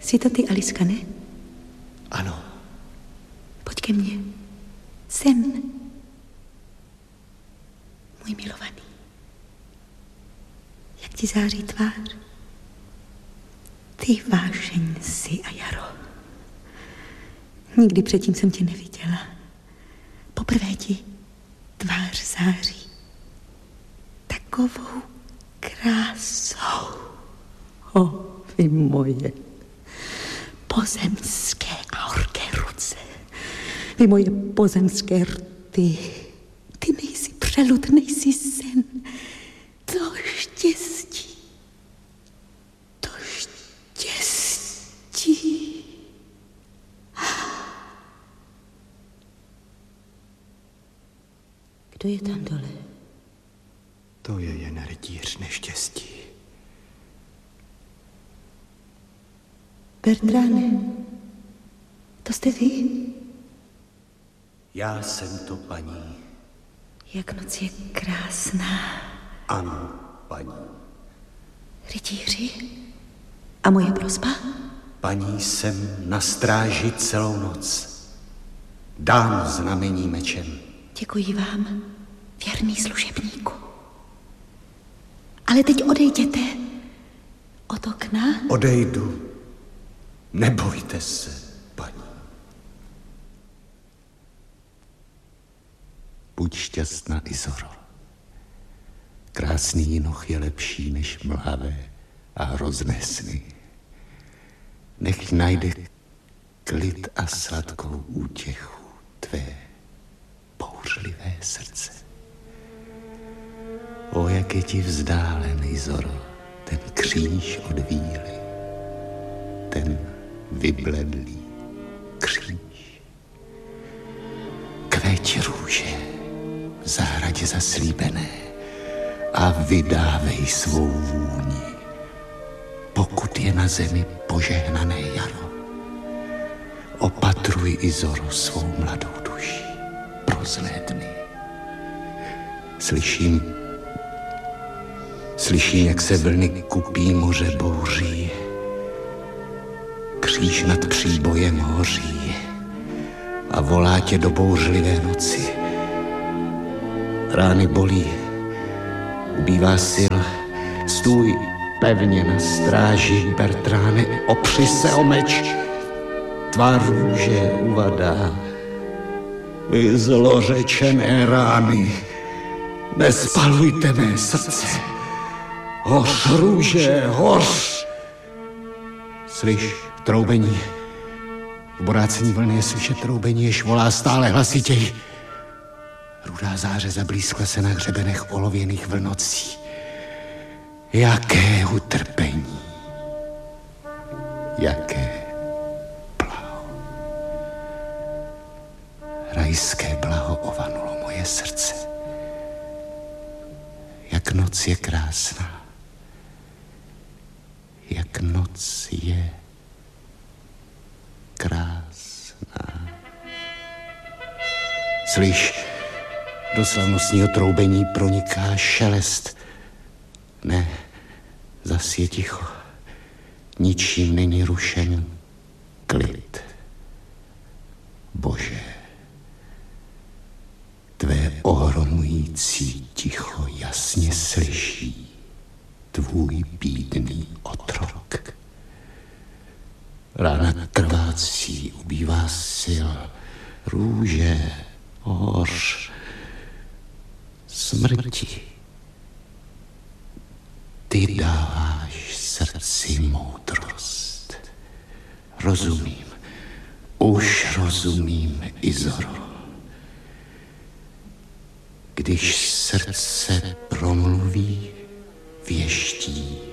Jsi to ty, Aliska, ne? Ano. Pojď ke mně. Sem. Můj milovaný. Jak ti září tvář? Ty vášeň si a jaro. Nikdy předtím jsem tě neviděla. Poprvé ti tvář září. Takovou krásou. Vy moje pozemské a horké ruce. Vy moje pozemské rty. Ty nejsi přelud, nejsi sen. To štěstí. To štěstí. Kdo je tam dole? To je jen rytíř neštěstí. Bertráne, to jste vy? Já jsem to, paní. Jak noc je krásná. Ano, paní. Rytíři? A moje prosba? Paní, jsem na stráži celou noc. Dám znamení mečem. Děkuji vám, věrný služebníku. Ale teď odejděte od okna. Odejdu. Nebojte se, paní. Buď šťastná, Izoro. Krásný jinoch je lepší než mlhavé a hrozné sny. Nech najde klid a sladkou útěchu tvé bouřlivé srdce. O, jak je ti vzdálen, Izoro, ten kříž od víly, ten vybledlý kříž. Kveť růže v zahradě zaslíbené a vydávej svou vůni, pokud je na zemi požehnané jaro. Opatruj, Izoro, svou mladou duši pro zlé dny. Slyším, jak se vlny kupí, moře bouří. Kříž nad příbojem hoří a volá tě do bouřlivé noci. Rány bolí, ubývá sil, stůj pevně na stráži, Bertráne, opři se o meč. Tvá růže uvadá, vy zlořečené rány, nespalujte mé srdce. Hoř, růže, hoř! Slyš troubení. V borácení vlny je slyšet troubení, jež volá stále hlasitěji. Rudá záře zablízkla se na hřebenech olověných vlnocí. Jaké utrpení. Jaké blaho. Rajské blaho ovanulo moje srdce. Jak noc je krásná. Jak noc je krásná. Slyš, do slavnostního troubení proniká šelest. Ne, zas je ticho. Ničím není rušen klid. Bože, tvé ohromující ticho jasně slyší tvůj bídný otrok. Rána krvácí, ubývá sil, růže, hoř, smrti. Ty dáváš srdci moudrost. Rozumím, už rozumím, Izoro. Když srdce promluví, věští